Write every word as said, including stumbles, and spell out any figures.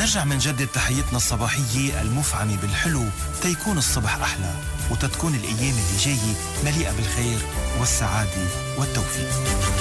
منرجع من جدد تحيتنا الصباحية المفعمة بالحلو تيكون الصبح أحلى وتتكون الأيام اللي جاية مليئة بالخير والسعادة والتوفيق.